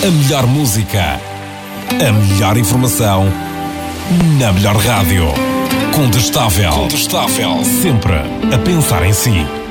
A melhor música, a melhor informação, na melhor rádio. Contestável. Sempre a pensar em si.